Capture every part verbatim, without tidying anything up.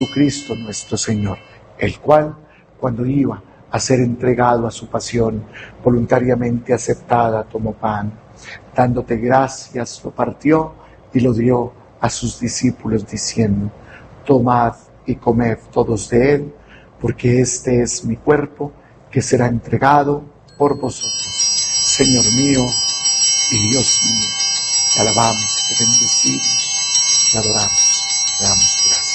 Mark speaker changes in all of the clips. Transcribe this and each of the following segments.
Speaker 1: Jesucristo nuestro Señor, el cual, cuando iba a ser entregado a su pasión, voluntariamente aceptada, tomó pan, dándote gracias, lo partió y lo dio a sus discípulos, diciendo: tomad y comed todos de él, porque este es mi cuerpo, que será entregado por vosotros. Señor mío y Dios mío, te alabamos, te bendecimos, te adoramos, te damos gracias.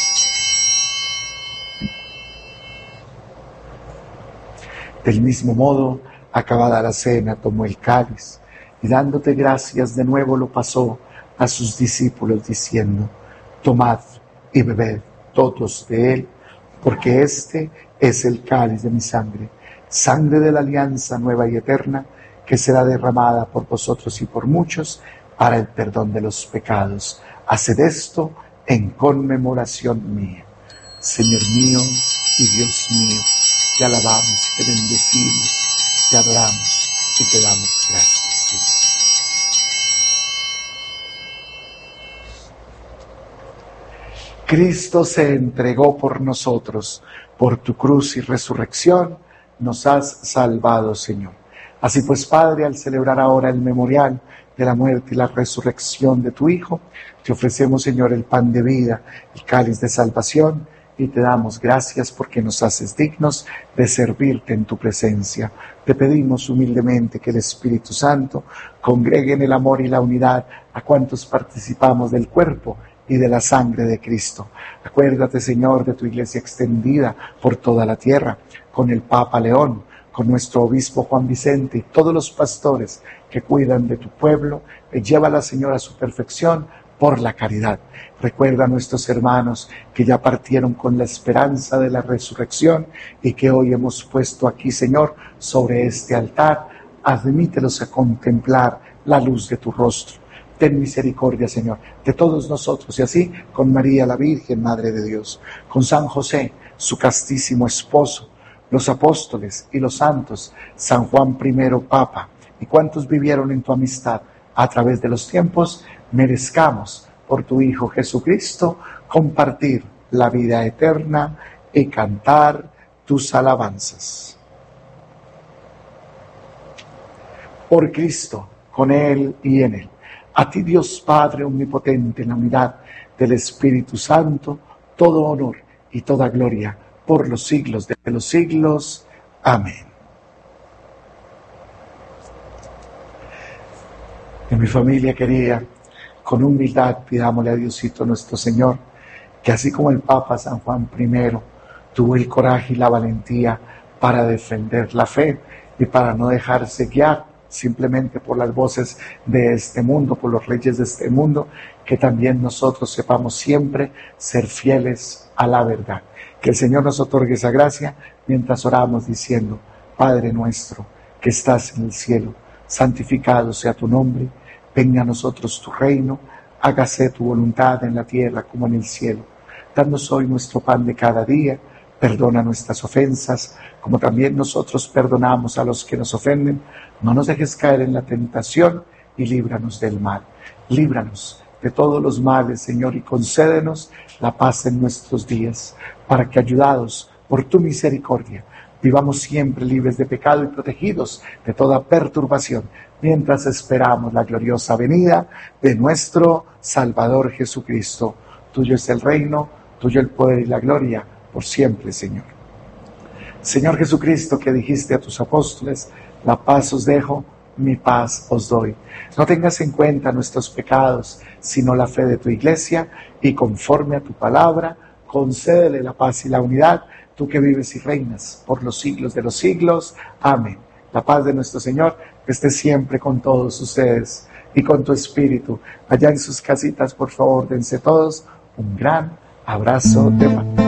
Speaker 1: Del mismo modo, acabada la cena, tomó el cáliz y dándote gracias de nuevo lo pasó a sus discípulos, diciendo: tomad y bebed todos de él, porque este es el cáliz de mi sangre, sangre de la alianza nueva y eterna, que será derramada por vosotros y por muchos para el perdón de los pecados. Haced esto en conmemoración mía. Señor mío y Dios mío, te alabamos, te bendecimos, te adoramos y te damos gracias, Señor. Cristo se entregó por nosotros, por tu cruz y resurrección nos has salvado, Señor. Así pues, Padre, al celebrar ahora el memorial de la muerte y la resurrección de tu Hijo, te ofrecemos, Señor, el pan de vida, el cáliz de salvación, y te damos gracias porque nos haces dignos de servirte en tu presencia. Te pedimos humildemente que el Espíritu Santo congregue en el amor y la unidad a cuantos participamos del cuerpo y de la sangre de Cristo. Acuérdate, Señor, de tu iglesia extendida por toda la tierra, con el Papa León, con nuestro obispo Juan Vicente y todos los pastores que cuidan de tu pueblo. Llévala, Señor, a su perfección por la caridad. Recuerda a nuestros hermanos que ya partieron con la esperanza de la resurrección y que hoy hemos puesto aquí, Señor, sobre este altar. Admítelos a contemplar la luz de tu rostro. Ten misericordia, Señor, de todos nosotros, y así con María la Virgen, Madre de Dios, con San José, su castísimo esposo, los apóstoles y los santos, San Juan primero Papa, y cuantos vivieron en tu amistad a través de los tiempos, merezcamos por tu Hijo Jesucristo compartir la vida eterna y cantar tus alabanzas. Por Cristo, con Él y en Él, a ti, Dios Padre omnipotente, en la unidad del Espíritu Santo, todo honor y toda gloria por los siglos de los siglos. Amén. En mi familia querida, con humildad pidámosle a Diosito nuestro Señor, que así como el Papa San Juan primero tuvo el coraje y la valentía para defender la fe y para no dejarse guiar simplemente por las voces de este mundo, por los reyes de este mundo, que también nosotros sepamos siempre ser fieles a la verdad. Que el Señor nos otorgue esa gracia mientras oramos diciendo: Padre nuestro que estás en el cielo, santificado sea tu nombre, venga a nosotros tu reino, hágase tu voluntad en la tierra como en el cielo. Danos hoy nuestro pan de cada día, perdona nuestras ofensas, como también nosotros perdonamos a los que nos ofenden. No nos dejes caer en la tentación y líbranos del mal. Líbranos de todos los males, Señor, y concédenos la paz en nuestros días, para que, ayudados por tu misericordia, vivamos siempre libres de pecado y protegidos de toda perturbación, mientras esperamos la gloriosa venida de nuestro Salvador Jesucristo. Tuyo es el reino, tuyo el poder y la gloria, por siempre, Señor. Señor Jesucristo, que dijiste a tus apóstoles: la paz os dejo, mi paz os doy. No tengas en cuenta nuestros pecados, sino la fe de tu iglesia, y conforme a tu palabra, concédele la paz y la unidad, tú que vives y reinas por los siglos de los siglos. Amén. La paz de nuestro Señor esté siempre con todos ustedes y con tu espíritu. Allá en sus casitas, por favor, dense todos un gran abrazo de paz.